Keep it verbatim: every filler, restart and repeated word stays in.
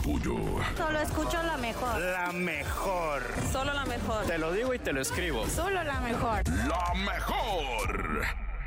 tuyo. Solo escucho la mejor. La mejor. Solo la mejor. Te lo digo y te lo escribo. Solo la mejor. La mejor.